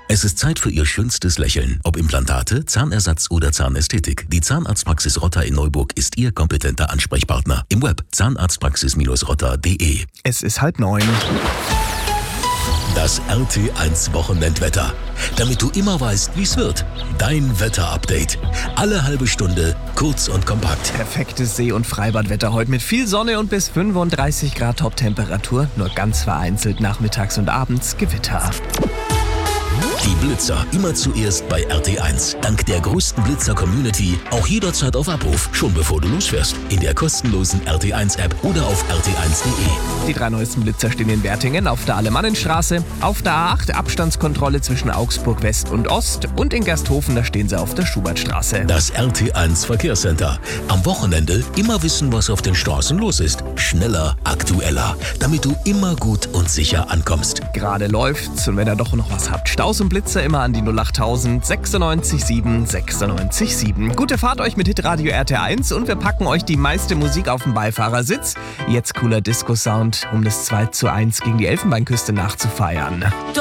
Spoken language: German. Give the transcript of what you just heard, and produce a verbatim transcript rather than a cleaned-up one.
Es ist Zeit für Ihr schönstes Lächeln. Ob Implantate, Zahnersatz oder Zahnästhetik. Die Zahnarztpraxis Rotter in Neuburg ist Ihr kompetenter Ansprechpartner. Im Web zahnarztpraxis rotter punkt de. Es ist halb neun. Das R T eins Wochenendwetter. Damit du immer weißt, wie es wird. Dein Wetterupdate. Alle halbe Stunde, kurz und kompakt. Perfektes See- und Freibadwetter heute mit viel Sonne und bis fünfunddreißig Grad Top-Temperatur. Nur ganz vereinzelt nachmittags und abends Gewitter. Die Blitzer immer zuerst bei R T eins. Dank der größten Blitzer-Community auch jederzeit auf Abruf, schon bevor du losfährst. In der kostenlosen R T eins App oder auf r t eins punkt de. Die drei neuesten Blitzer stehen in Wertingen auf der Alemannenstraße, auf der A acht Abstandskontrolle zwischen Augsburg West und Ost und in Gersthofen, da stehen sie auf der Schubertstraße. Das R T eins Verkehrscenter. Am Wochenende immer wissen, was auf den Straßen los ist. Schneller, aktueller, damit du immer gut und sicher ankommst. Gerade läuft's und wenn ihr doch noch was habt, Staus und Blitzer immer an die null achttausend sechsundneunzig sieben sechsundneunzig sieben. Gute Fahrt euch mit Hitradio R T eins und wir packen euch die meiste Musik auf den Beifahrersitz. Jetzt cooler Disco-Sound, um das zwei zu eins gegen die Elfenbeinküste nachzufeiern.